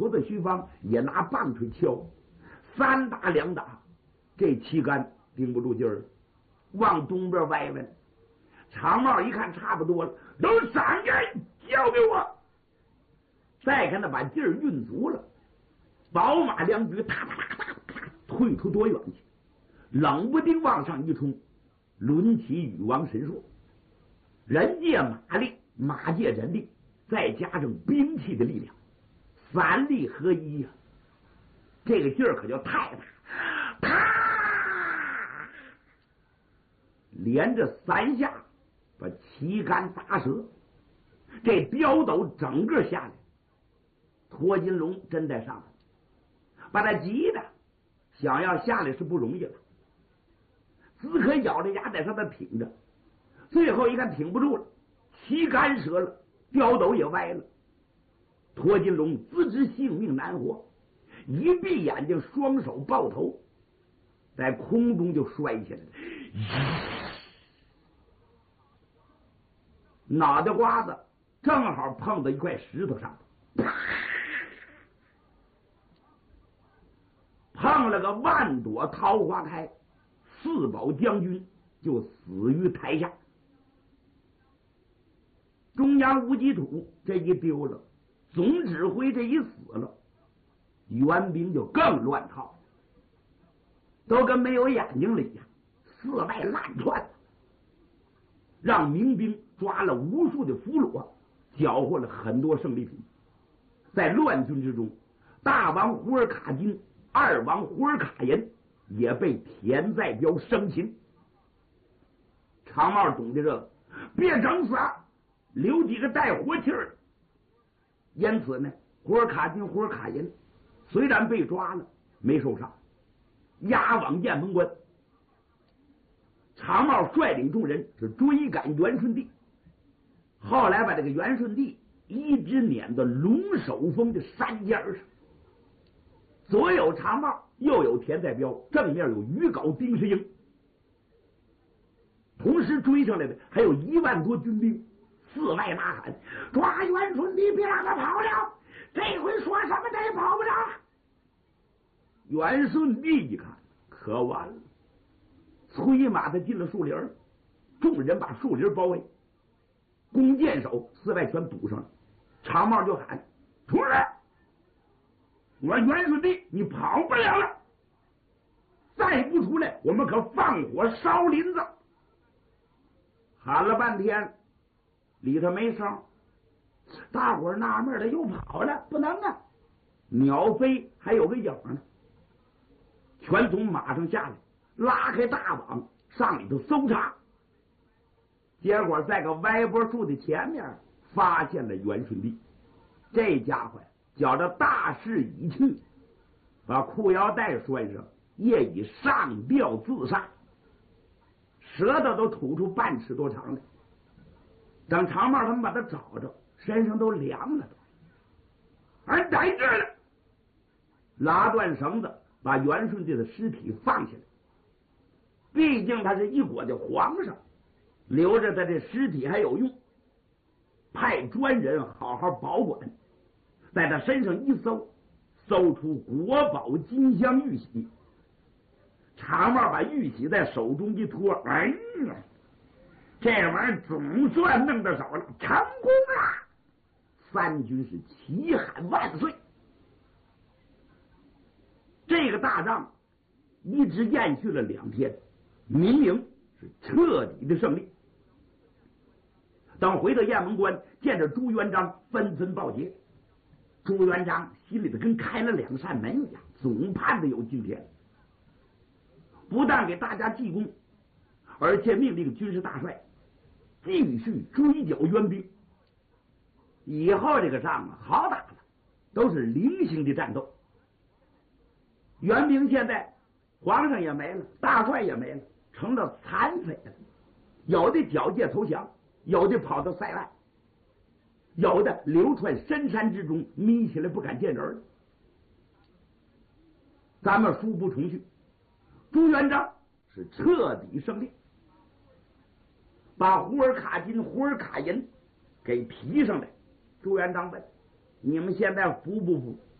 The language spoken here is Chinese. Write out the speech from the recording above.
秃子徐芳也拿棒槌敲，3打2打，这旗杆顶不住劲儿，往东边歪歪。长帽一看差不多了，都上去交给我。再看他把劲儿运足了，宝马2局踏踏踏踏踏退出多远去，冷不丁往上一冲，抡起禹王神术，人借马力，马借人力，再加上兵器的力量，3力合一呀，这个劲儿可就太大，啪，连着3下把旗杆打折，这镖斗整个下来，托金龙真在上头，把他急的想要下来是不容易了，只可咬着牙在上头挺着，最后一看挺不住了，旗杆折了，镖斗也歪了，托金龙自知性命难活，一闭眼睛，双手抱头，在空中就摔下来了，脑袋瓜子正好碰到一块石头上，碰了个万朵桃花开，4宝将军就死于台下。中央无极土这一丢了，总指挥这一死了，援兵就更乱套，都跟没有眼睛了一样，四外乱窜，让民兵抓了无数的俘虏，缴获了很多胜利品。在乱军之中，大王胡尔卡金、2王胡尔卡银也被田在彪生擒。长帽懂得这个，别整死啊，留几个带活气儿。因此呢，胡尔卡金、胡尔卡银虽然被抓了，没受伤，押往雁门关。长帽率领众人是追赶元顺帝，后来把这个元顺帝一直撵到龙首峰的山尖上，左有长帽，右有田在彪，正面有余镐丁世英，同时追上来的还有1万多军兵，四外呐喊：抓元顺帝，别让他跑了！这回说什么他也跑不了了。元顺帝一看，可完了，催马他进了树林，众人把树林包围，弓箭手四外全堵上了。长帽就喊：出来！我元顺帝你跑不了了，再不出来我们可放火烧林子。喊了半天里头没声，大伙儿纳闷了，又跑了，不能啊，鸟飞还有个影呢。全从马上下来，拉开大网上里头搜查，结果在个歪脖树的前面发现了元顺帝。这家伙觉着大势已去，把裤腰带拴上，夜已上吊自杀，舌头都吐出半尺多长来。等长帽他们把他找着，身上都凉了，而在这了，拉断绳子，把元顺帝的尸体放下来。毕竟他是一国的皇上，留着他这尸体还有用，派专人好好保管。在他身上一搜，搜出国宝金镶玉玺。长帽把玉玺在手中一托，哎呀，这玩意儿总算弄到手了，成功了！三军是齐喊万岁。这个大仗一直延续了2天，民营是彻底的胜利。等回到雁门关，见着朱元璋，纷纷报捷。朱元璋心里头跟开了2扇门一样，总盼着有今天。不但给大家记功，而且命令军事大帅继续追剿援兵。以后这个仗啊，好打了，都是零星的战斗。援兵现在皇上也没了，大帅也没了，成了残匪了。有的缴械投降，有的跑到塞外，有的流窜深山之中，眯起来不敢见人。咱们书不重叙，朱元璋是彻底胜利，把胡尔卡金、胡尔卡银给提上来。朱元璋问：你们现在服不服？